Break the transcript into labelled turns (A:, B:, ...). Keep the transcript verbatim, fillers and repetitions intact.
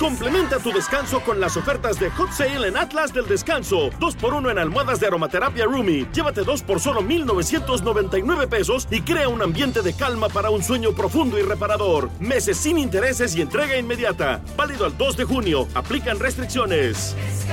A: Complementa tu descanso con las ofertas de Hot Sale en Atlas del Descanso. dos por uno en almohadas de aromaterapia Rumi. Llévate dos por solo mil novecientos noventa y nueve pesos y crea un ambiente de calma para un sueño profundo y reparador. Meses sin intereses y entrega inmediata. Válido al dos de junio. Aplican restricciones.